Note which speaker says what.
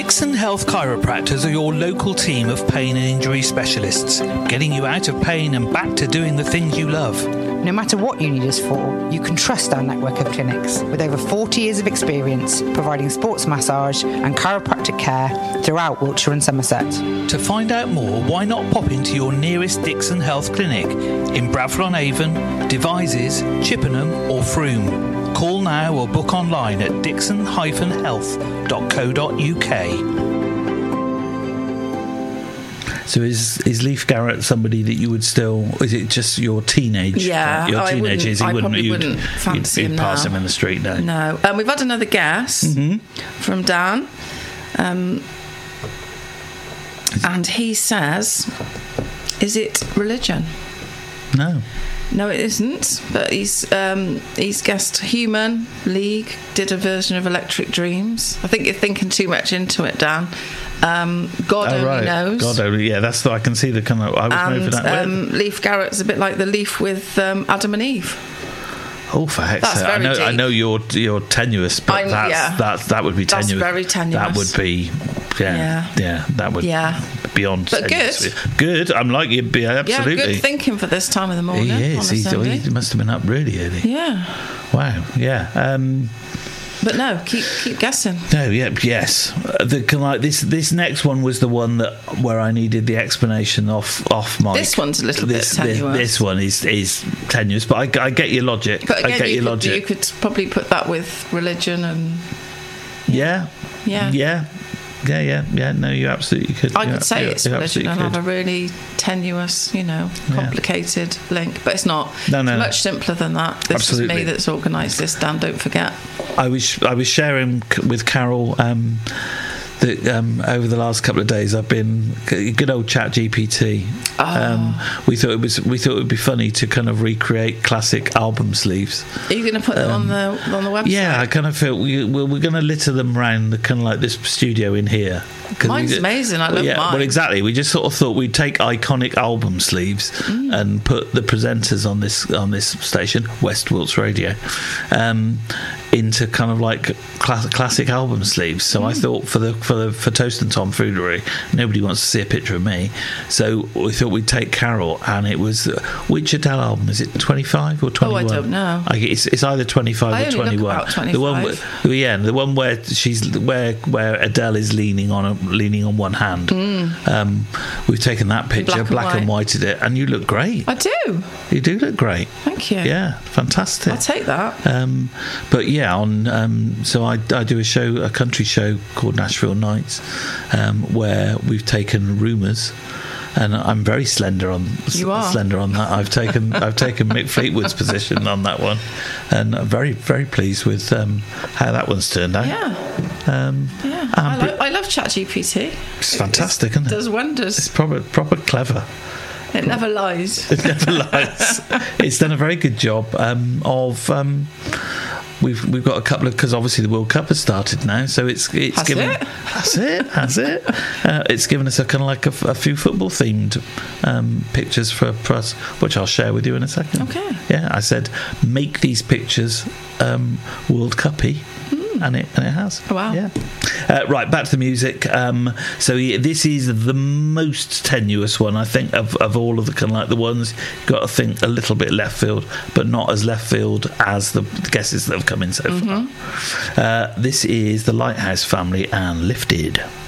Speaker 1: Dixon Health Chiropractors are your local team of pain and injury specialists, getting you out of pain and back to doing the things you love.
Speaker 2: No matter what you need us for, you can trust our network of clinics with over 40 years of experience providing sports massage and chiropractic care throughout Wiltshire and Somerset.
Speaker 1: To find out more, why not pop into your nearest Dixon Health clinic in Bradford-on-Avon, Devizes, Chippenham or Frome. Call now or book online at dixon-health.co.uk.
Speaker 3: So is Leif Garrett somebody that you would still? Is it just your teenage?
Speaker 4: Yeah,
Speaker 3: your teenagers.
Speaker 4: I probably wouldn't fancy him now.
Speaker 3: Pass him in the street now.
Speaker 4: No. We've had another guess from Dan, and he says, "Is it religion?"
Speaker 3: No.
Speaker 4: No, it isn't. But he's guessed Human League, did a version of Electric Dreams. I think you're thinking too much into it, Dan. God Only Knows.
Speaker 3: God Only, yeah, that's I can see the kind of. I was moving that way.
Speaker 4: Leif Garrett's a bit like the leaf with Adam and Eve.
Speaker 3: Oh, for heck's sake! I know you're tenuous, but that would be tenuous.
Speaker 4: That's very tenuous.
Speaker 3: That would be, that would beyond.
Speaker 4: But
Speaker 3: tenuous. Good. I'm like you. Absolutely.
Speaker 4: Yeah, good thinking for this time of the morning.
Speaker 3: He is. He must have been up really early.
Speaker 4: Yeah.
Speaker 3: Wow. Yeah.
Speaker 4: But no, keep guessing.
Speaker 3: No, yes. This next one was the one where I needed the explanation off mic.
Speaker 4: This one's a little bit tenuous.
Speaker 3: This one is tenuous, but I get your logic.
Speaker 4: But again,
Speaker 3: I get your logic.
Speaker 4: You could probably put that with religion and.
Speaker 3: Yeah. No, you absolutely could.
Speaker 4: I could say it's religion and have a really tenuous, complicated link, but it's not.
Speaker 3: No.
Speaker 4: It's much simpler than that. This
Speaker 3: absolutely.
Speaker 4: is me that's organised this, Dan. Don't forget.
Speaker 3: I was sharing with Carol that over the last couple of days I've been good old ChatGPT. We thought it would be funny to kind of recreate classic album sleeves.
Speaker 4: Are you going to put them on the website?
Speaker 3: Yeah, I kind of feel we're going to litter them around the kind of like this studio in here.
Speaker 4: Mine's amazing. I love mine.
Speaker 3: Well, exactly. We just sort of thought we'd take iconic album sleeves and put the presenters on this station, West Wilts Radio, into kind of like classic album sleeves. So I thought for Toast and Tomfoolery, nobody wants to see a picture of me, so we thought we'd take Carol, and it was which Adele album is it? 25 or 21?
Speaker 4: Oh, I don't know.
Speaker 3: It's either 25 or 21.
Speaker 4: Look about 25.
Speaker 3: The one where where Adele is leaning on one hand. We've taken that picture, black and whited it, and you look great.
Speaker 4: I do.
Speaker 3: You do look great.
Speaker 4: Thank you.
Speaker 3: Yeah, fantastic.
Speaker 4: I'll take that.
Speaker 3: But yeah, so I do a country show called Nashville Nights, where we've taken Rumours, and I'm very slender on that. I've taken Mick Fleetwood's position on that one, and I'm very, very pleased with how that one's turned out.
Speaker 4: Yeah. I love ChatGPT.
Speaker 3: It's fantastic, isn't it?
Speaker 4: It does wonders.
Speaker 3: It's proper clever.
Speaker 4: It never lies.
Speaker 3: It never lies. It's done a very good job of. We've got a couple of, because obviously the World Cup has started now, so it's given it's given us a kind of like a few football themed pictures for us, which I'll share with you in a second.
Speaker 4: Okay.
Speaker 3: Yeah, I said make these pictures World Cup-y. And it has.
Speaker 4: Oh, wow.
Speaker 3: Yeah. Right, back to the music. This is the most tenuous one, I think, of all of the kind of like the ones. You've got to think a little bit left field, but not as left field as the guesses that have come in so far. This is the Lighthouse Family and Lifted.